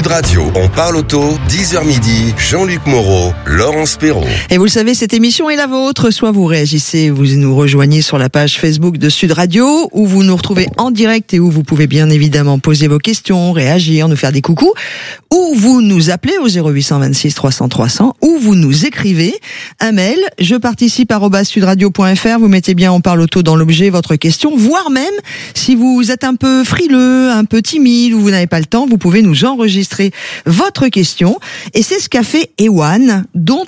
Sud Radio, on parle auto, 10h midi, Jean-Luc Moreau, Laurence Perrault. Et vous le savez, cette émission est la vôtre. Soit vous réagissez, vous nous rejoignez sur la page Facebook de Sud Radio, où vous nous retrouvez en direct et où vous pouvez bien évidemment poser vos questions, réagir, nous faire des coucous, ou vous nous appelez au 0826 300 300, ou vous nous écrivez un mail, jeparticipe@sudradio.fr, vous mettez bien on parle auto dans l'objet, votre question, voire même, si vous êtes un peu frileux, un peu timide, ou vous n'avez pas le temps, vous pouvez nous enregistrer votre question. Et c'est ce qu'a fait Erwan, dont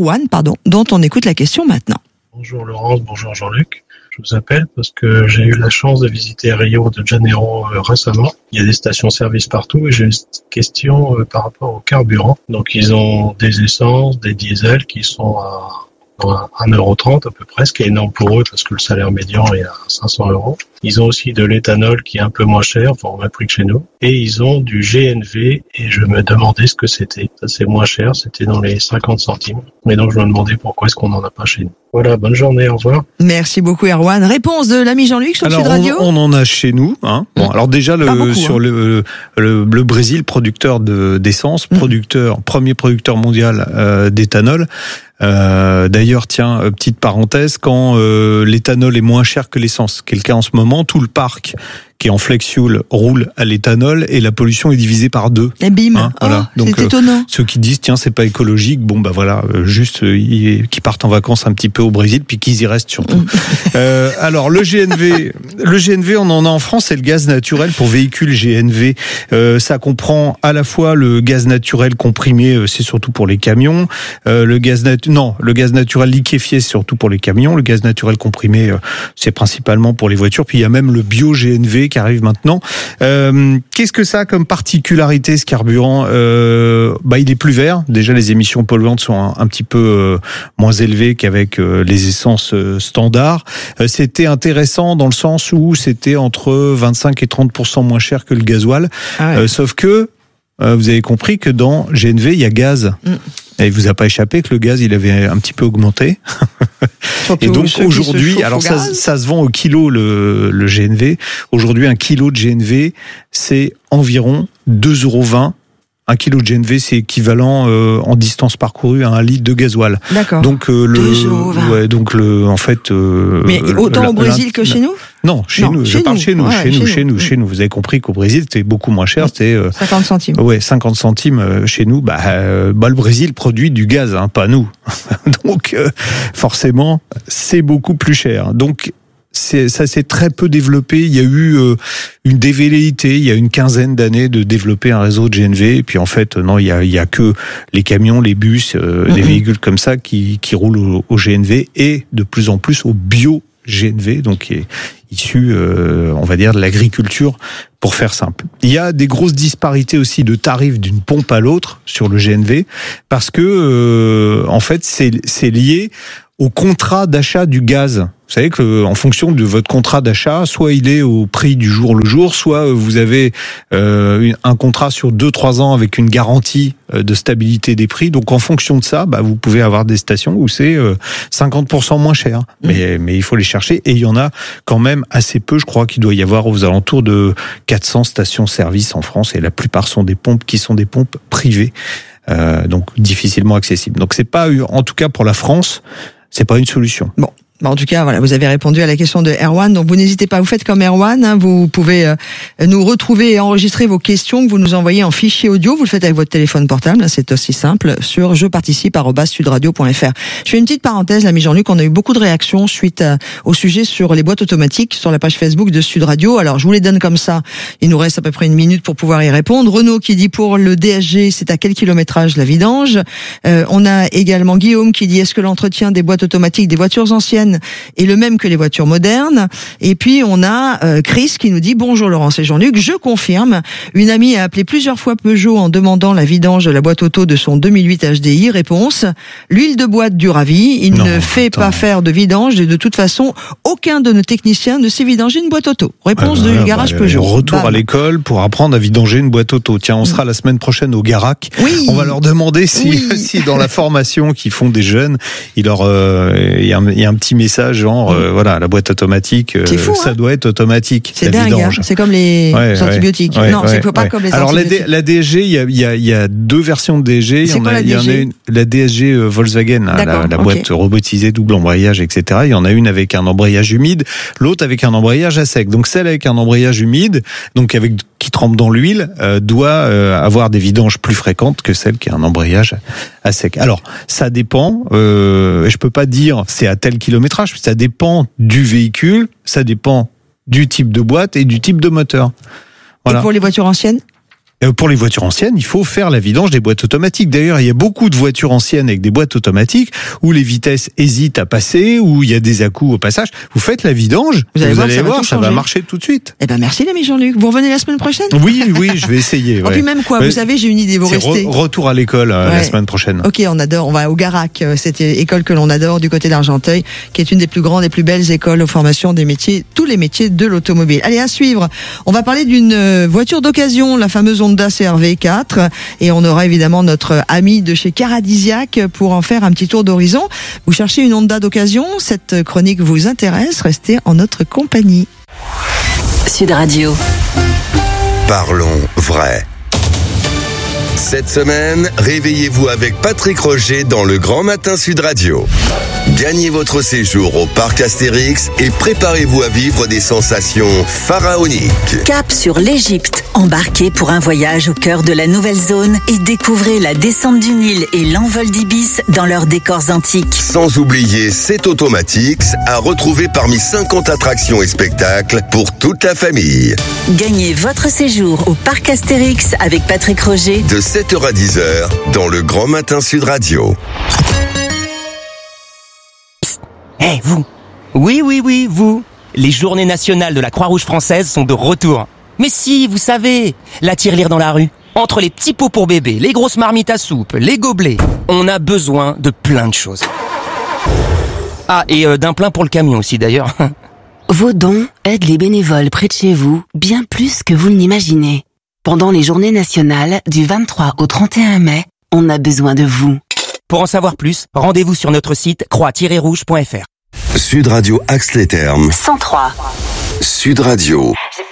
on écoute la question maintenant. Bonjour Laurence, bonjour Jean-Luc. Je vous appelle parce que j'ai eu la chance de visiter Rio de Janeiro récemment. Il y a des stations-service partout et j'ai une question par rapport au carburant. Donc ils ont des essences, des diesels qui sont à 1,30€ à peu près, ce qui est énorme pour eux parce que le salaire médian est à 500€. Ils ont aussi de l'éthanol qui est un peu moins cher, enfin au même prix que chez nous. Et ils ont du GNV et je me demandais ce que c'était. Ça c'est moins cher, c'était dans les 50 centimes. Mais donc je me demandais pourquoi est-ce qu'on n'en a pas chez nous. Voilà, bonne journée, au revoir. Merci beaucoup Erwan. Réponse de l'ami Jean-Luc sur Sud Radio. On en a chez nous. Hein. Bon, alors déjà le Brésil, producteur d'essence, premier producteur mondial d'éthanol. D'ailleurs, tiens, petite parenthèse, quand l'éthanol est moins cher que l'essence, qui est le cas en ce moment, tout le parc qui est en flex fuel roule à l'éthanol et la pollution est divisée par 2. Et bim, hein, voilà. Donc, c'est étonnant. Ceux qui disent tiens c'est pas écologique, bon bah voilà, juste qui partent en vacances un petit peu au Brésil puis qu'ils y restent surtout. Alors le GNV on en a en France, c'est le gaz naturel pour véhicules GNV. Ça comprend à la fois le gaz naturel comprimé, c'est surtout pour les camions, le gaz naturel liquéfié c'est surtout pour les camions, le gaz naturel comprimé c'est principalement pour les voitures, puis il y a même le bio GNV qui arrive maintenant. Qu'est-ce que ça a comme particularité ce carburant? Il est plus vert. Déjà les émissions polluantes sont un petit peu moins élevées qu'avec les essences standards. C'était intéressant dans le sens où c'était entre 25 et 30% moins cher que le gasoil. Ah ouais. Sauf que vous avez compris que dans GNV il y a gaz. Et il vous a pas échappé que le gaz il avait un petit peu augmenté. Et donc aujourd'hui, alors ça se vend au kilo le GNV. Aujourd'hui, un kilo de GNV, c'est environ 2,20€. Un kilo de GNV, c'est équivalent en distance parcourue à 1 litre de gasoil. D'accord. Donc en fait. Mais autant au Brésil que chez nous? Non, chez nous. Je parle chez nous. Chez nous. Vous avez compris qu'au Brésil, c'était beaucoup moins cher. C'était 50 centimes. Ouais, 50 centimes chez nous. Le Brésil produit du gaz, hein, pas nous. Donc forcément, c'est beaucoup plus cher. Donc ça s'est très peu développé. Il y a eu une dévelléité, il y a une quinzaine d'années de développer un réseau de GNV. Et puis en fait, non, il y a que les camions, les bus, les véhicules comme ça qui roulent au GNV et de plus en plus au bio GNV, donc qui est issu, on va dire, de l'agriculture, pour faire simple. Il y a des grosses disparités aussi de tarifs d'une pompe à l'autre sur le GNV, parce que en fait, c'est lié au contrat d'achat du gaz. Vous savez que en fonction de votre contrat d'achat, soit il est au prix du jour le jour, soit vous avez un contrat sur 2-3 ans avec une garantie de stabilité des prix. Donc en fonction de ça, vous pouvez avoir des stations où c'est 50% moins cher. Mais il faut les chercher et il y en a quand même assez peu. Je crois qu'il doit y avoir aux alentours de 400 stations-service en France et la plupart sont des pompes qui sont des pompes privées. Donc difficilement accessibles. Donc c'est pas, en tout cas pour la France, c'est pas une solution. Bon. En tout cas, voilà, vous avez répondu à la question de Erwan, donc vous n'hésitez pas, vous faites comme Erwan, hein, vous pouvez nous retrouver et enregistrer vos questions que vous nous envoyez en fichier audio, vous le faites avec votre téléphone portable, c'est aussi simple, sur jeparticipe@sudradio.fr. Je fais une petite parenthèse, l'ami Jean-Luc, on a eu beaucoup de réactions suite au sujet sur les boîtes automatiques sur la page Facebook de Sud Radio. Alors je vous les donne comme ça, il nous reste à peu près 1 minute pour pouvoir y répondre. Renaud qui dit pour le DSG, c'est à quel kilométrage la vidange? On a également Guillaume qui dit est-ce que l'entretien des boîtes automatiques des voitures anciennes est le même que les voitures modernes? Et puis on a Chris qui nous dit bonjour Laurence et Jean-Luc, je confirme, une amie a appelé plusieurs fois Peugeot en demandant la vidange de la boîte auto de son 2008 HDI. Réponse, l'huile de boîte dure à vie, il ne fait pas faire de vidange et de toute façon aucun de nos techniciens ne sait vidanger une boîte auto. Réponse du garage Peugeot. Retour à l'école pour apprendre à vidanger une boîte auto. Tiens, on sera la semaine prochaine au Garac. Oui. On va leur demander si dans la formation qu'ils font des jeunes, il y a un petit petit message genre voilà, la boîte automatique, fou, ça doit être automatique. C'est dingue, hein. C'est comme les antibiotiques. Non, c'est pas comme les Alors antibiotiques. la DSG, il y a deux versions de DSG. C'est quoi la DSG? Il y en a une, la DSG Volkswagen, hein, la boîte robotisée, double embrayage, etc. Il y en a une avec un embrayage humide, l'autre avec un embrayage à sec. Donc celle avec un embrayage humide, donc qui trempe dans l'huile, doit avoir des vidanges plus fréquentes que celle qui a un embrayage à sec. Alors ça dépend. Je peux pas dire c'est à tel kilométrage. Ça dépend du véhicule, ça dépend du type de boîte et du type de moteur. Voilà. Et pour les voitures anciennes? Pour les voitures anciennes, il faut faire la vidange des boîtes automatiques. D'ailleurs, il y a beaucoup de voitures anciennes avec des boîtes automatiques où les vitesses hésitent à passer, où il y a des à-coups au passage. Vous faites la vidange, vous allez voir, ça va marcher tout de suite. Eh ben merci l'ami Jean-Luc. Vous revenez la semaine prochaine? Oui, je vais essayer. Et puis même quoi, vous savez, j'ai une idée. Vous restez. Retour à l'école la semaine prochaine. Ok, on adore. On va au Garac, cette école que l'on adore du côté d'Argenteuil, qui est une des plus grandes et plus belles écoles aux formations des métiers, tous les métiers de l'automobile. Allez, à suivre. On va parler d'une voiture d'occasion, la fameuse Honda CR-V 4, et on aura évidemment notre ami de chez Caradisiac pour en faire un petit tour d'horizon. Vous cherchez une Honda d'occasion, cette chronique vous intéresse, restez en notre compagnie. Sud Radio. Parlons vrai. Cette semaine, réveillez-vous avec Patrick Roger dans le Grand Matin Sud Radio. Gagnez votre séjour au parc Astérix et préparez-vous à vivre des sensations pharaoniques. Cap sur l'Égypte. Embarquez pour un voyage au cœur de la nouvelle zone et découvrez la descente du Nil et l'envol d'Ibis dans leurs décors antiques. Sans oublier cet Automatics à retrouver parmi 50 attractions et spectacles pour toute la famille. Gagnez votre séjour au parc Astérix avec Patrick Roger de 7h à 10h dans le Grand Matin Sud Radio. Hé, vous! Oui, vous! Les journées nationales de la Croix-Rouge française sont de retour. Mais si, vous savez, la tirelire dans la rue. Entre les petits pots pour bébé, les grosses marmites à soupe, les gobelets, on a besoin de plein de choses. Ah, et d'un plein pour le camion aussi d'ailleurs. Vos dons aident les bénévoles près de chez vous bien plus que vous ne l'imaginez. Pendant les journées nationales du 23 au 31 mai, on a besoin de vous. Pour en savoir plus, rendez-vous sur notre site croix-rouge.fr. Sud Radio Axe-les-Thermes 103. Sud Radio. J'ai